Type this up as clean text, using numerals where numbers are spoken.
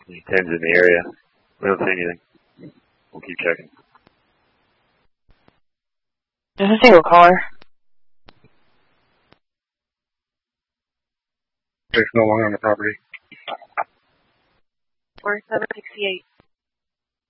Any 10s in the area? We don't see anything. We'll keep checking. There's a single caller. There's no longer on the property. 4768.